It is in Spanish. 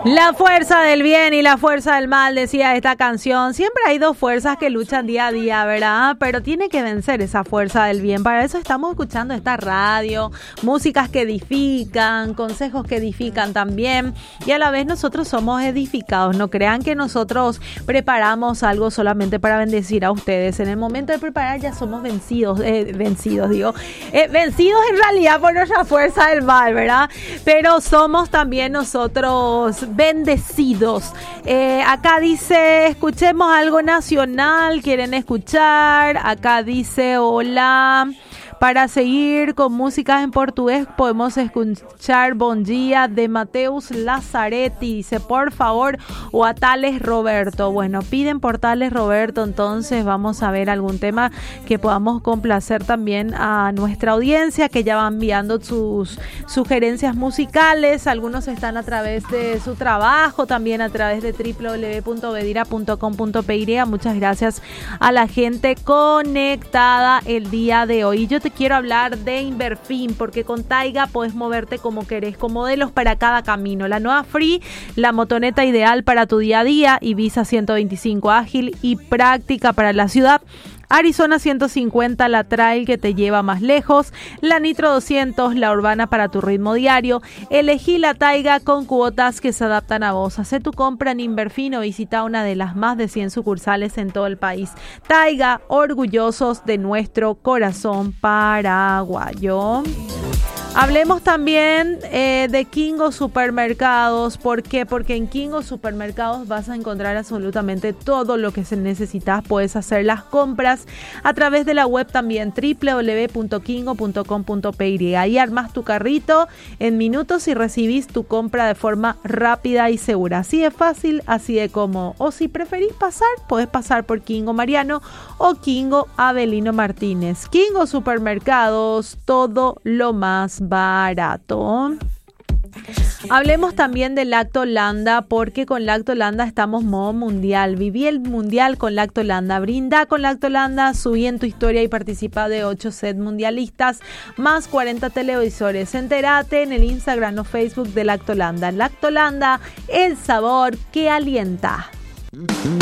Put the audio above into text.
La fuerza del bien y la fuerza del mal, decía esta canción. Siempre hay dos fuerzas que luchan día a día, ¿verdad? Pero tiene que vencer esa fuerza del bien. Para eso estamos escuchando esta radio, músicas que edifican, consejos que edifican también. Y a la vez nosotros somos edificados. No crean que nosotros preparamos algo solamente para bendecir a ustedes. En el momento de preparar ya somos vencidos en realidad por nuestra fuerza del mal, ¿verdad? Pero somos también nosotros bendecidos. Acá dice, escuchemos algo nacional, ¿quieren escuchar? Acá dice, hola. Para seguir con músicas en portugués podemos escuchar Bom Dia de Mateus Lazzaretti. Dice, por favor, o a Tales Roberto. Bueno, piden por Tales Roberto, entonces vamos a ver algún tema que podamos complacer también a nuestra audiencia, que ya va enviando sus sugerencias musicales. Algunos están a través de su trabajo, también a través de www.bedira.com.py. Muchas gracias a la gente conectada el día de hoy. Yo te quiero hablar de Inverfin, porque con Taiga puedes moverte como querés, con modelos para cada camino. La nueva Free, la motoneta ideal para tu día a día, Ibiza 125 ágil y práctica para la ciudad. Arizona 150, la trail que te lleva más lejos. La Nitro 200, la urbana para tu ritmo diario. Elegí la Taiga con cuotas que se adaptan a vos. Hacé tu compra en Inverfin o visita una de las más de 100 sucursales en todo el país. Taiga, orgullosos de nuestro corazón paraguayo. Hablemos también de Kingo Supermercados. ¿Por qué? Porque en Kingo Supermercados vas a encontrar absolutamente todo lo que se necesitas. Puedes hacer las compras a través de la web también, www.kingo.com.py. Ahí armas tu carrito en minutos y recibís tu compra de forma rápida y segura. Así de fácil, así de cómodo. O si preferís pasar, podés pasar por Kingo Mariano o Kingo Avelino Martínez. Kingo Supermercados, todo lo más barato. Hablemos también de Lactolanda, porque con Lactolanda estamos modo mundial. Viví el mundial con Lactolanda. Brinda con Lactolanda, subí en tu historia y participa de 8 sets mundialistas más 40 televisores. Entérate en el Instagram o Facebook de Lactolanda. Lactolanda, el sabor que alienta.